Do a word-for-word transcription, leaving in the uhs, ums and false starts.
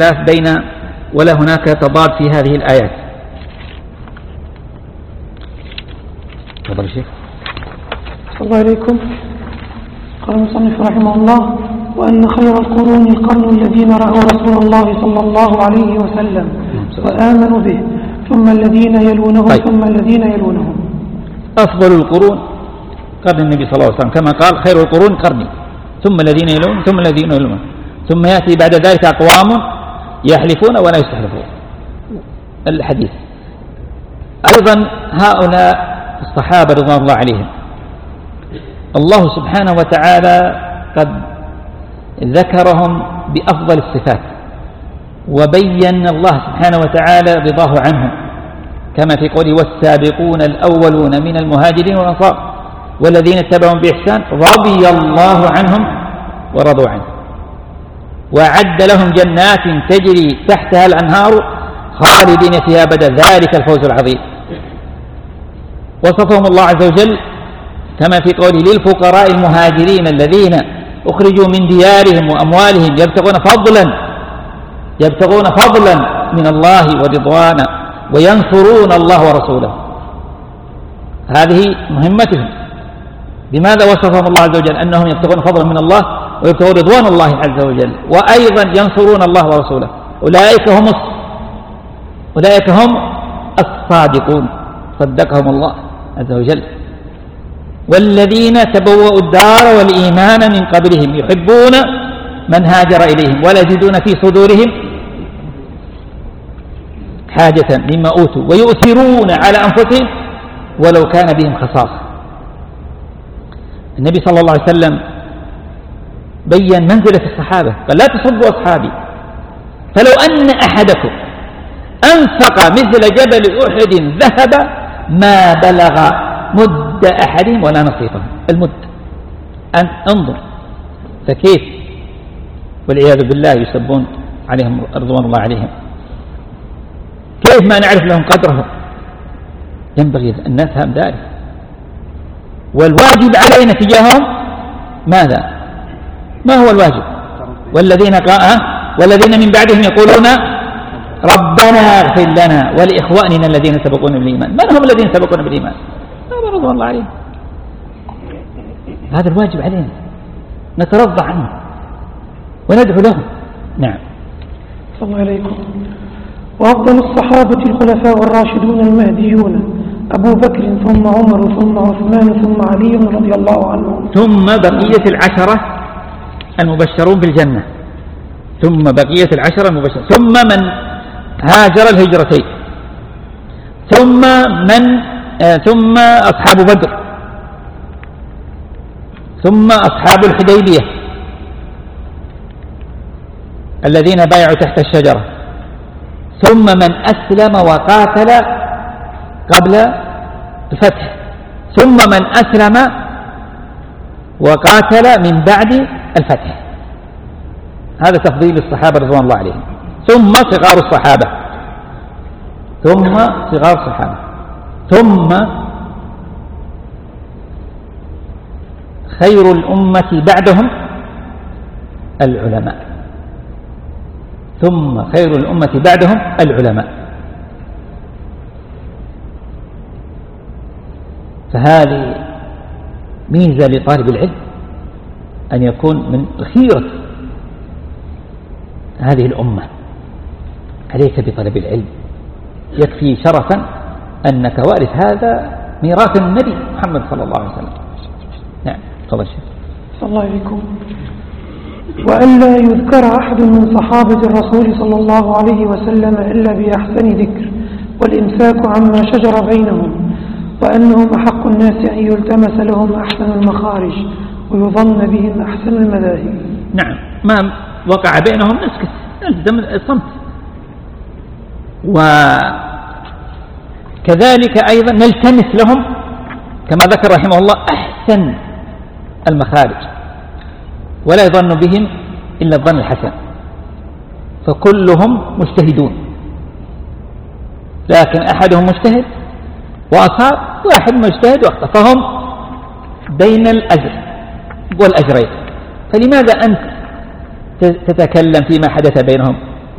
خلاف بين ولا هناك تضاد في هذه الآيات. تفضل الشيخ. صلى الله عليكم. قال المصنف رحمه الله: وأن خير القرون القرن الذين رأوا رسول الله صلى الله عليه وسلم وآمنوا به ثم الذين يلونهم طيب. ثم الذين يلونهم. أفضل القرون قرن النبي صلى الله عليه وسلم، كما قال: خير القرون قرني ثم الذين يلون ثم الذين يلون، ثم يأتي بعد ذلك أقوام يحلفون ولا يستحلفون. الحديث أيضا هؤلاء الصحابة رضوان الله عليهم الله سبحانه وتعالى قد ذكرهم بأفضل الصفات، وبين الله سبحانه وتعالى رضاه عنهم كما في قوله: والسابقون الأولون من المهاجرين والأنصار والذين اتبعهم بإحسان رضي الله عنهم ورضوا عنه، وأعد لهم جنات تجري تحتها الأنهار خالدين فيها أبدا ذلك الفوز العظيم. وصفهم الله عز وجل كما في قوله: للفقراء المهاجرين الذين أخرجوا من ديارهم وأموالهم يبتغون فضلا يبتغون فضلا من الله ورضوانا وينصرون الله ورسوله. هذه مهمتهم. بماذا وصفهم الله عز وجل؟ أنهم يبتغون فضلا من الله ويبتغون رضوان الله عز وجل، وأيضا ينصرون الله ورسوله. أولئك هم أولئك هم الصادقون، صدقهم الله عز وجل. والذين تبوأوا الدار والإيمان من قبلهم يحبون من هاجر إليهم ولا يجدون في صدورهم حاجة مما أوتوا ويؤثرون على أنفسهم ولو كان بهم خصاصة. النبي صلى الله عليه وسلم بيّن منزلة الصحابة، قال: لا تصبوا أصحابي، فلو أن أحدكم أنفق مثل جبل أحد ذهب ما بلغ مد أحدهم ولا نصيفه. المد أن انظر، فكيف والعياذ بالله يسبون عليهم رضوان الله عليهم، كيف ما نعرف لهم قدرهم؟ ينبغي أن نفهم ذلك. والواجب علينا تجاههم ماذا؟ ما هو الواجب؟ والذين قاء والذين من بعدهم يقولون: ربنا اغفر لنا ولإخواننا الذين سبقونا بالإيمان. من هم الذين سبقونا بالإيمان؟ رضوان الله عليهم. هذا الواجب علينا، نترضى عنه وندعو لهم. نعم. صلى الله عليكم. وأفضل الصحابة الخلفاء الراشدون المهديون أبو بكر ثم عمر ثم عثمان ثم علي رضي الله عنهم، ثم بقية العشرة المبشرون بالجنة، ثم بقية العشرة المبشرون، ثم من هاجر الهجرتين، ثم من آه ثم أصحاب بدر، ثم أصحاب الحديبية الذين بايعوا تحت الشجرة، ثم من أسلم وقاتل قبل الفتح، ثم من أسلم وقاتل من بعد الفتح. هذا تفضيل الصحابة رضوان الله عليهم. ثم صغار الصحابة، ثم صغار الصحابة، ثم خير الأمة بعدهم العلماء، ثم خير الأمة بعدهم العلماء. فهذه ميزة لطالب العلم أن يكون من خيرة هذه الأمة. عليك بطلب العلم، يكفي شرفا أنك وارث هذا ميراث النبي محمد صلى الله عليه وسلم. نعم. تفضل الشيخ. صلى الله عليكم. وألا يذكر أحد من صحابة الرسول صلى الله عليه وسلم إلا بأحسن ذكر، والإمساك عما شجر بينهم، وأنهم أحق الناس أن يلتمس لهم أحسن المخارج ويظن بهم أحسن المذاهب. نعم، ما وقع بينهم نسكت، نلزم الصمت. وكذلك أيضا نلتمس لهم كما ذكر رحمه الله أحسن المخارج، ولا يظن بهم إلا الظن الحسن، فكلهم مجتهدون، لكن أحدهم مجتهد وأصاب، واحد مجتهد واخطأ، فهم بين الأجر والأجرين. فلماذا أنت تتكلم فيما حدث بينهم